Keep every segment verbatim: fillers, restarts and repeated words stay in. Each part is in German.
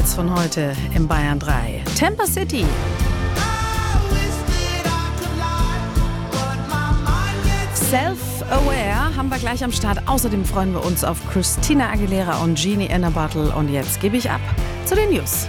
Hits von heute im Bayern drei. Tampa City. Self-Aware haben wir gleich am Start. Außerdem freuen wir uns auf Christina Aguilera und Genie in a Bottle. Und jetzt gebe ich ab zu den News.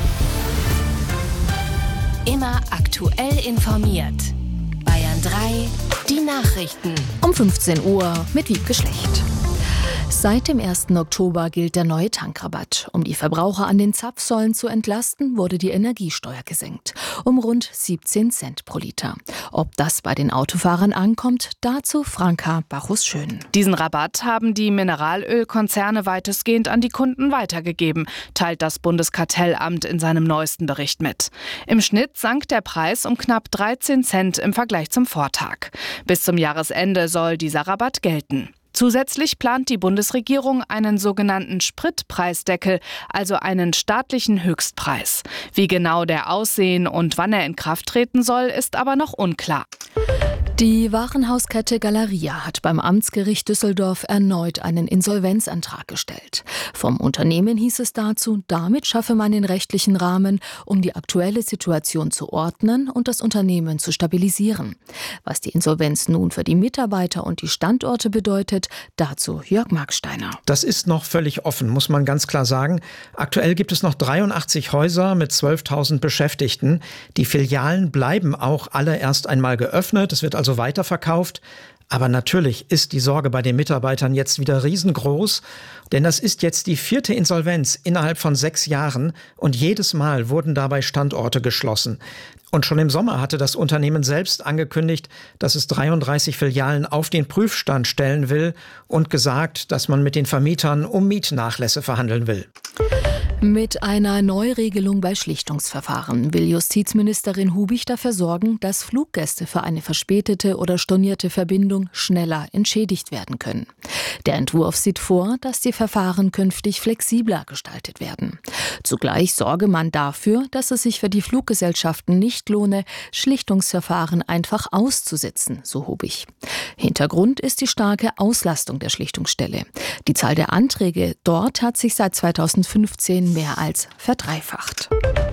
Immer aktuell informiert. Bayern drei, die Nachrichten. Um fünfzehn Uhr mit Wiebke Schlecht. Seit dem ersten Oktober gilt der neue Tankrabatt. Um die Verbraucher an den Zapfsäulen zu entlasten, wurde die Energiesteuer gesenkt. Um rund siebzehn Cent pro Liter. Ob das bei den Autofahrern ankommt, dazu Franka Bachus-Schön. Diesen Rabatt haben die Mineralölkonzerne weitestgehend an die Kunden weitergegeben, teilt das Bundeskartellamt in seinem neuesten Bericht mit. Im Schnitt sank der Preis um knapp dreizehn Cent im Vergleich zum Vortag. Bis zum Jahresende soll dieser Rabatt gelten. Zusätzlich plant die Bundesregierung einen sogenannten Spritpreisdeckel, also einen staatlichen Höchstpreis. Wie genau der aussehen und wann er in Kraft treten soll, ist aber noch unklar. Die Warenhauskette Galeria hat beim Amtsgericht Düsseldorf erneut einen Insolvenzantrag gestellt. Vom Unternehmen hieß es dazu, damit schaffe man den rechtlichen Rahmen, um die aktuelle Situation zu ordnen und das Unternehmen zu stabilisieren. Was die Insolvenz nun für die Mitarbeiter und die Standorte bedeutet, dazu Jörg Marksteiner. Das ist noch völlig offen, muss man ganz klar sagen. Aktuell gibt es noch dreiundachtzig Häuser mit zwölftausend Beschäftigten. Die Filialen bleiben auch alle erst einmal geöffnet. Es wird also weiterverkauft. Aber natürlich ist die Sorge bei den Mitarbeitern jetzt wieder riesengroß, denn das ist jetzt die vierte Insolvenz innerhalb von sechs Jahren und jedes Mal wurden dabei Standorte geschlossen. Und schon im Sommer hatte das Unternehmen selbst angekündigt, dass es dreiunddreißig Filialen auf den Prüfstand stellen will und gesagt, dass man mit den Vermietern um Mietnachlässe verhandeln will. Mit einer Neuregelung bei Schlichtungsverfahren will Justizministerin Hubich dafür sorgen, dass Fluggäste für eine verspätete oder stornierte Verbindung schneller entschädigt werden können. Der Entwurf sieht vor, dass die Verfahren künftig flexibler gestaltet werden. Zugleich sorge man dafür, dass es sich für die Fluggesellschaften nicht lohne, Schlichtungsverfahren einfach auszusitzen, so Hubich. Hintergrund ist die starke Auslastung der Schlichtungsstelle. Die Zahl der Anträge dort hat sich seit zweitausendfünfzehn mehr als verdreifacht.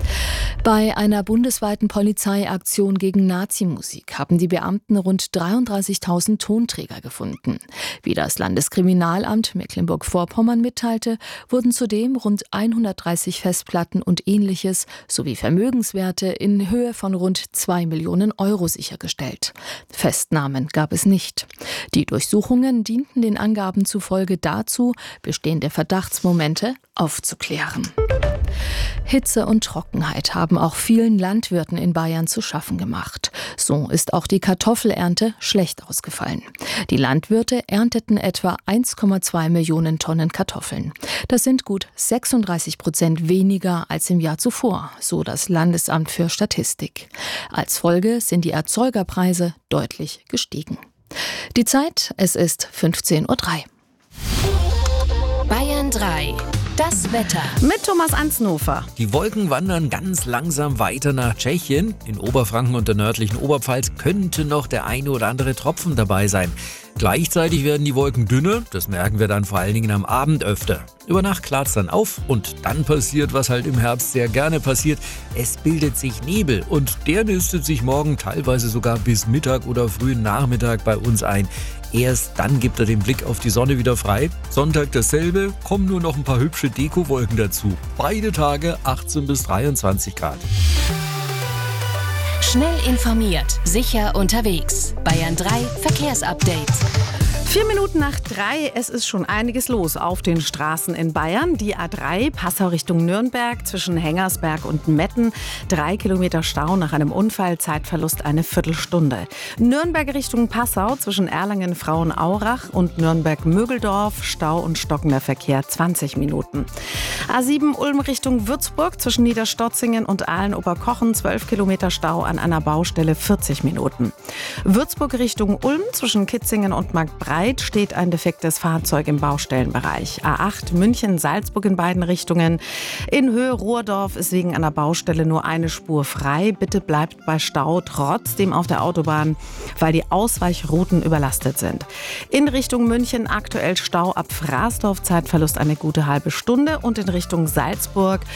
Bei einer bundesweiten Polizeiaktion gegen Nazimusik haben die Beamten rund dreiunddreißigtausend Tonträger gefunden. Wie das Landeskriminalamt Mecklenburg-Vorpommern mitteilte, wurden zudem rund hundertdreißig Festplatten und Ähnliches sowie Vermögenswerte in Höhe von rund zwei Millionen Euro sichergestellt. Festnahmen gab es nicht. Die Durchsuchungen dienten den Angaben zufolge dazu, bestehende Verdachtsmomente aufzuklären. Hitze und Trockenheit haben auch vielen Landwirten in Bayern zu schaffen gemacht. So ist auch die Kartoffelernte schlecht ausgefallen. Die Landwirte ernteten etwa eins Komma zwei Millionen Tonnen Kartoffeln. Das sind gut sechsunddreißig Prozent weniger als im Jahr zuvor, so das Landesamt für Statistik. Als Folge sind die Erzeugerpreise deutlich gestiegen. Die Zeit, es ist fünfzehn Uhr drei. Bayern drei. Das Wetter. Mit Thomas Ansnofer. Die Wolken wandern ganz langsam weiter nach Tschechien. In Oberfranken und der nördlichen Oberpfalz könnte noch der eine oder andere Tropfen dabei sein. Gleichzeitig werden die Wolken dünner, das merken wir dann vor allen Dingen am Abend öfter. Über Nacht klart es dann auf und dann passiert, was halt im Herbst sehr gerne passiert. Es bildet sich Nebel und der nistet sich morgen teilweise sogar bis Mittag oder frühen Nachmittag bei uns ein. Erst dann gibt er den Blick auf die Sonne wieder frei. Sonntag dasselbe, kommen nur noch ein paar hübsche Dekowolken dazu. Beide Tage achtzehn bis dreiundzwanzig Grad. Schnell informiert, sicher unterwegs. Bayern drei Verkehrsupdate. Vier Minuten nach drei, es ist schon einiges los auf den Straßen in Bayern. Die A drei, Passau Richtung Nürnberg, zwischen Hengersberg und Metten. Drei Kilometer Stau nach einem Unfall, Zeitverlust eine Viertelstunde. Nürnberg Richtung Passau, zwischen Erlangen, Frauenaurach und Nürnberg-Mögeldorf. Stau und stockender Verkehr, zwanzig Minuten. A sieben, Ulm Richtung Würzburg, zwischen Niederstotzingen und Aalen-Oberkochen. zwölf Kilometer Stau an einer Baustelle, vierzig Minuten. Würzburg Richtung Ulm, zwischen Kitzingen und Marktbreit steht ein defektes Fahrzeug im Baustellenbereich. A acht München-Salzburg in beiden Richtungen. In Höhe Ruhrdorf ist wegen einer Baustelle nur eine Spur frei. Bitte bleibt bei Stau trotzdem auf der Autobahn, weil die Ausweichrouten überlastet sind. In Richtung München aktuell Stau ab Fraßdorf, Zeitverlust eine gute halbe Stunde. Und in Richtung Salzburg